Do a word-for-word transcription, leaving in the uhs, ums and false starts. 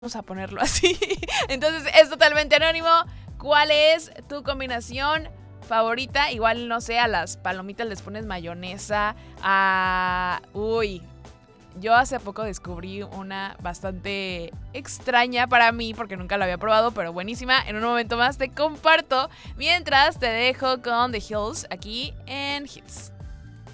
Vamos a ponerlo así. Entonces es totalmente anónimo. ¿Cuál es tu combinación favorita? Igual, no sé, a las palomitas les pones mayonesa. A... Uy, yo hace poco descubrí una bastante extraña para mí porque nunca la había probado, pero buenísima. En un momento más te comparto. Mientras te dejo con The Hills aquí en Hits.